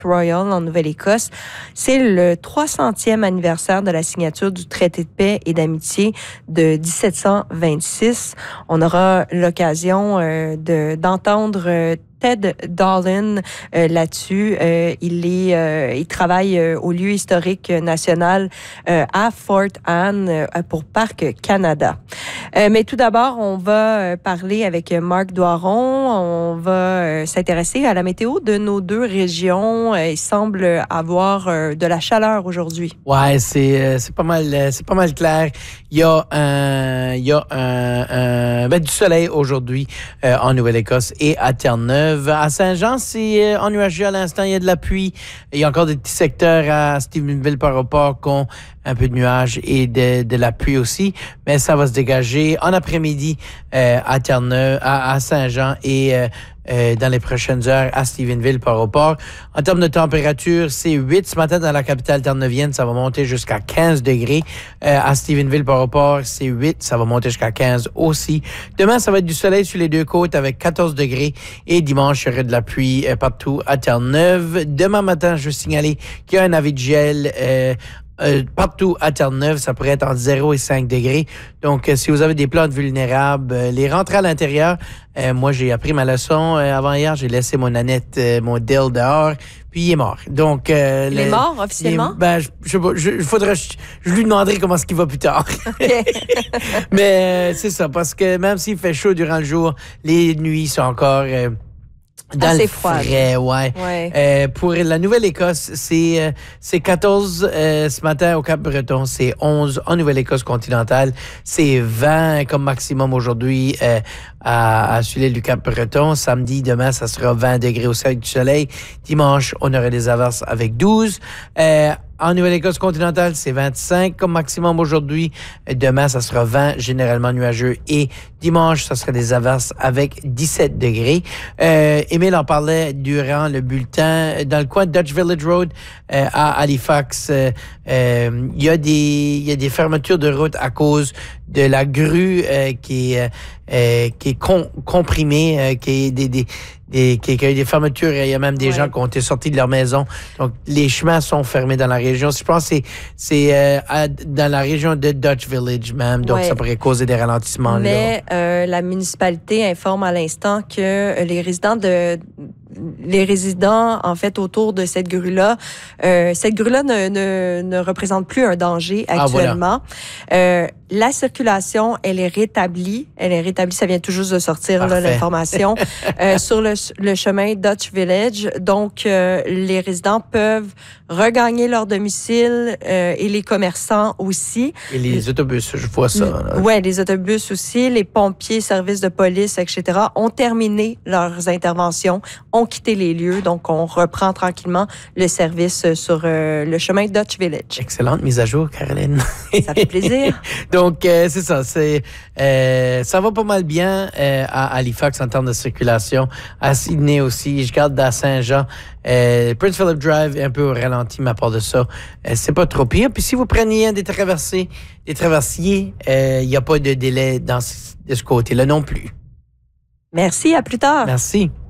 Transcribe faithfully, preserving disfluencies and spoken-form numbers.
Royal en Nouvelle-Écosse. C'est le trois centième anniversaire de la signature du traité de paix et d'amitié de dix-sept cent vingt-six. On aura l'occasion euh, de, d'entendre euh, Ted Dolan euh, là-dessus. Euh, il est, euh, il travaille euh, au lieu historique national euh, à Fort Anne euh, pour Parc Canada. Euh, mais tout d'abord, on va euh, parler avec Marc Doiron. On va euh, s'intéresser à la météo de nos deux régions. Euh, il semble avoir euh, de la chaleur aujourd'hui. Ouais, c'est euh, c'est pas mal euh, c'est pas mal clair. Il y a un il y a un, un ben, du soleil aujourd'hui euh, en Nouvelle-Écosse et à Terre-Neuve. À Saint-Jean, c'est euh, ennuagé à l'instant. Il y a de la pluie. Il y a encore des petits secteurs à Stephenville par rapport qui ont un peu de nuages et de, de la pluie aussi. Mais ça va se dégager en après-midi euh, à Terre-Neuve, à, à Saint-Jean et euh, euh, dans les prochaines heures à Stephenville par rapport. En termes de température, c'est huit ce matin dans la capitale terre-neuvienne. Ça va monter jusqu'à quinze degrés. Euh, à Stephenville par rapport, c'est huit. Ça va monter jusqu'à quinze aussi. Demain, ça va être du soleil sur les deux côtes avec quatorze degrés. Et dimanche, il y aura de la pluie euh, partout à Terre-Neuve. Demain matin, je veux signaler qu'il y a un avis de gel euh, Euh, partout à Terre-Neuve, ça pourrait être entre zéro et cinq degrés. Donc, euh, si vous avez des plantes vulnérables, euh, les rentrer à l'intérieur. Euh, moi, j'ai appris ma leçon euh, avant-hier. J'ai laissé mon Annette, euh, mon Dell dehors, puis il est mort. Donc, euh, il le, est mort officiellement? Il, ben, je, je, je, je faudrait, je, je lui demanderai comment est-ce qu'il va plus tard. Okay. Mais euh, c'est ça, parce que même s'il fait chaud durant le jour, les nuits sont encore... Euh, Dans assez le froid. Frais, ouais. ouais. Euh, pour la Nouvelle-Écosse, c'est euh, c'est quatorze euh, ce matin au Cap-Breton, c'est onze en Nouvelle-Écosse continentale, c'est vingt comme maximum aujourd'hui euh, à, à sur l'île du Cap-Breton. Samedi, demain, ça sera vingt degrés au seuil du soleil. Dimanche, on aura des averses avec douze. Euh, En Nouvelle-Écosse continentale, c'est vingt-cinq comme maximum aujourd'hui. Demain, ça sera vingt, généralement nuageux. Et dimanche, ça sera des averses avec dix-sept degrés. Euh, Émile en parlait durant le bulletin. Dans le coin de Dutch Village Road euh, à Halifax, il euh, euh, y a des il y a des fermetures de route à cause de la grue euh, qui est euh, qui est com- comprimée, euh, qui est des des Des, qui, qui a eu des fermetures. Il y a même des ouais. gens qui ont été sortis de leur maison. Donc, les chemins sont fermés dans la région. Je pense que c'est, c'est euh, à, dans la région de Dutch Village même. Donc, ouais. ça pourrait causer des ralentissements. Mais euh, la municipalité informe à l'instant que les résidents de les résidents, en fait, autour de cette grue-là, euh, cette grue-là ne, ne, ne représente plus un danger actuellement. Ah, voilà. euh, la circulation, elle est rétablie. Elle est rétablie, ça vient tout juste de sortir, là, l'information, euh, sur le, le chemin Dutch Village. Donc, euh, les résidents peuvent regagner leur domicile euh, et les commerçants aussi. Et les autobus, je vois ça. Oui, les autobus aussi. Les pompiers, services de police, et cetera ont terminé leurs interventions, ont quitté les lieux. Donc, on reprend tranquillement le service sur euh, le chemin Dutch Village. Excellente mise à jour, Caroline. Ça fait plaisir. Donc, euh, c'est ça. C'est, euh, ça va pas mal bien euh, à Halifax en termes de circulation. À Sydney aussi. Je garde à Saint-Jean. Euh, Prince Philip Drive est un peu au ralenti, mais à part de ça, euh, c'est pas trop pire. Puis si vous preniez des traversées, des traversiers, il euh, n'y a pas de délai dans ce, de ce côté-là non plus. Merci, à plus tard. Merci.